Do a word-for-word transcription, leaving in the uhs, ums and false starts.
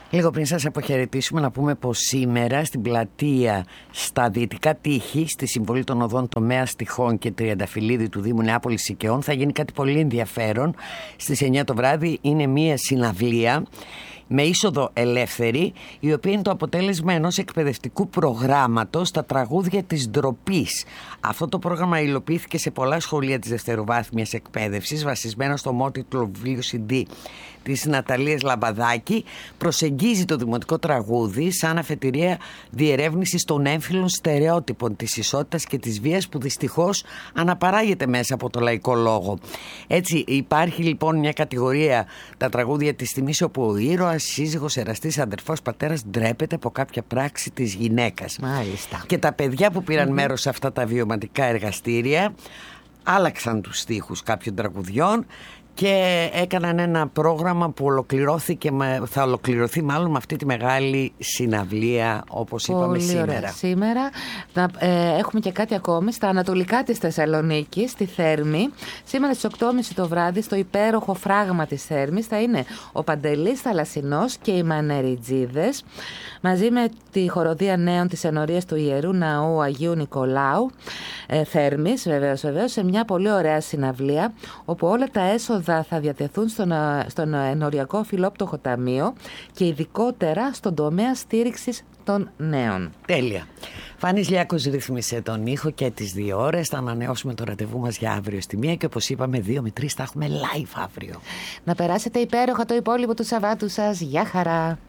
Λίγο πριν σας αποχαιρετήσουμε, να πούμε πως σήμερα στην πλατεία στα Δυτικά Τείχη, στη Συμβολή των Οδών Τομέας Τυχών και Τριανταφυλλίδη του Δήμου Νεάπολης Σικαιών, θα γίνει κάτι πολύ ενδιαφέρον. Στις εννιά το βράδυ είναι μια συναυλία με είσοδο ελεύθερη, η οποία είναι το αποτέλεσμα ενός εκπαιδευτικού προγράμματος, τα τραγούδια της ντροπής. Αυτό το πρόγραμμα υλοποιήθηκε σε πολλά σχολεία της δευτεροβάθμιας εκπαίδευσης, βασισμένο στο μότιτλο βιβλίου σι ντι της Ναταλίας Λαμπαδάκη. Προσεγγίζει το δημοτικό τραγούδι σαν αφετηρία διερεύνησης των έμφυλων στερεότυπων της ισότητας και της βίας, που δυστυχώς αναπαράγεται μέσα από το λαϊκό λόγο. Έτσι υπάρχει λοιπόν μια κατηγορία, τα τραγούδια της τιμής, όπου ο ήρωας, σύζυγος, εραστής, αδερφός, πατέρας ντρέπεται από κάποια πράξη της γυναίκας. Μάλιστα. Και τα παιδιά που πήραν mm-hmm. μέρος σε αυτά τα βιωματικά εργαστήρια άλλαξαν τους στίχους κάποιων τραγουδιών και έκαναν ένα πρόγραμμα που ολοκληρώθηκε, θα ολοκληρωθεί μάλλον με αυτή τη μεγάλη συναυλία, όπως Πολύ είπαμε σήμερα. Ωραία. Σήμερα να, ε, έχουμε και κάτι ακόμη στα ανατολικά της Θεσσαλονίκης, στη Θέρμη. Σήμερα στις οκτώ και μισή το βράδυ, στο υπέροχο φράγμα της Θέρμης, θα είναι ο Παντελής Θαλασσινός και οι Μανεριτζίδες, μαζί με τη χοροδία νέων της ενορίας του Ιερού Ναού Αγίου Νικολάου ε, Θέρμης, βεβαίως, βεβαίως, σε μια πολύ ωραία συναυλία, όπου όλα τα έσοδα θα διατεθούν στον, στον ενοριακό φιλόπτωχο ταμείο και ειδικότερα στον τομέα στήριξης των νέων. Τέλεια. Φάνης Λιάκος ρύθμισε τον ήχο και τις δύο ώρες. Θα ανανεώσουμε το ραντεβού μας για αύριο στη μία και όπως είπαμε δύο με τρεις θα έχουμε live αύριο. Να περάσετε υπέροχα το υπόλοιπο του Σαββάτου σας. Γεια χαρά!